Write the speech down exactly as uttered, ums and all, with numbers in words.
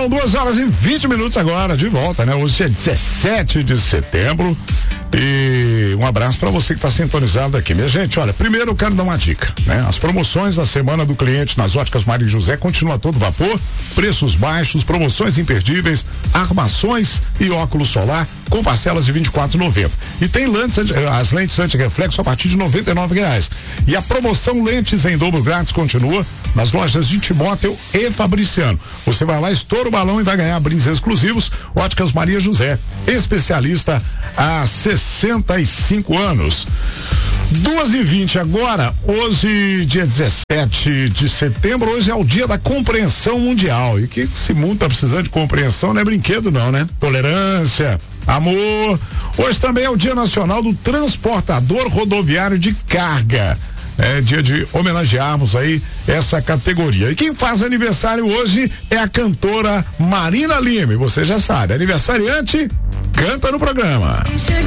São duas horas e vinte minutos agora, de volta, né? Hoje é dezessete de setembro. E um abraço para você que está sintonizado aqui, minha gente. Olha, primeiro eu quero dar uma dica, né? As promoções da semana do cliente nas óticas Maria José continua a todo vapor, preços baixos, promoções imperdíveis, armações e óculos solar com parcelas de vinte e quatro reais e noventa centavos. E tem lentes, as lentes anti-reflexo a partir de noventa e nove reais. E a promoção lentes em dobro grátis continua nas lojas de Timóteo e Fabriciano. Você vai lá, estoura o balão e vai ganhar brindes exclusivos. Óticas Maria José, especialista há sessenta e cinco anos. duas e vinte agora, hoje, dia dezessete de setembro, hoje é o dia da compreensão mundial. E o que esse mundo tá precisando de compreensão não é brinquedo não, né? Tolerância, amor. Hoje também é o dia nacional do transportador rodoviário de carga. É dia de homenagearmos aí essa categoria. E quem faz aniversário hoje é a cantora Marina Lima. E você já sabe, aniversariante canta no programa.